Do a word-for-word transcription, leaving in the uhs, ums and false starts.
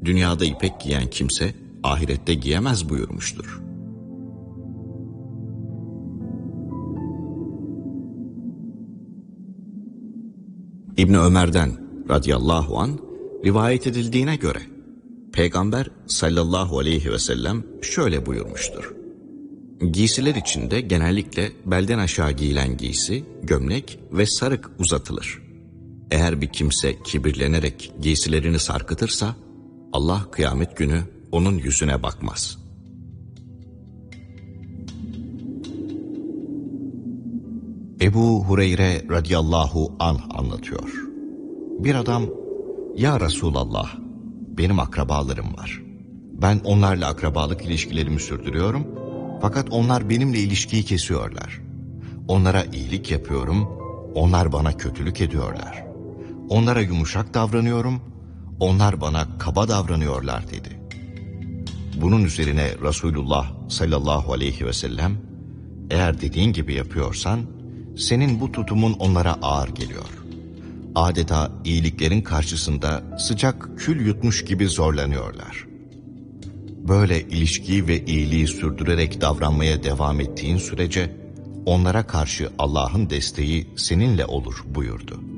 dünyada ipek giyen kimse ahirette giyemez buyurmuştur. İbni Ömer'den radıyallahu an rivayet edildiğine göre Peygamber sallallahu aleyhi ve sellem şöyle buyurmuştur. Giysiler içinde genellikle belden aşağı giyilen giysi, gömlek ve sarık uzatılır. Eğer bir kimse kibirlenerek giysilerini sarkıtırsa Allah kıyamet günü onun yüzüne bakmaz. Ebu Hureyre radıyallahu anh anlatıyor. Bir adam, "Ya Resulallah, benim akrabalarım var. Ben onlarla akrabalık ilişkilerimi sürdürüyorum, fakat onlar benimle ilişkiyi kesiyorlar. Onlara iyilik yapıyorum, onlar bana kötülük ediyorlar. Onlara yumuşak davranıyorum, onlar bana kaba davranıyorlar" dedi. Bunun üzerine Resulullah sallallahu aleyhi ve sellem, "Eğer dediğin gibi yapıyorsan, senin bu tutumun onlara ağır geliyor. Adeta iyiliklerin karşısında sıcak kül yutmuş gibi zorlanıyorlar. Böyle ilişkiyi ve iyiliği sürdürerek davranmaya devam ettiğin sürece onlara karşı Allah'ın desteği seninle olur" buyurdu.